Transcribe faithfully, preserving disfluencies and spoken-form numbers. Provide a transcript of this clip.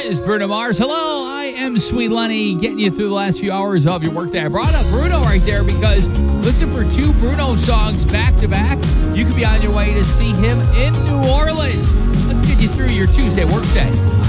is Bruno Mars. Hello, I am Sweet Lenny, getting you through the last few hours of your workday. I brought up Bruno right there because listen for two Bruno songs back to back. You could be on your way to see him in New Orleans. Let's get you through your Tuesday workday.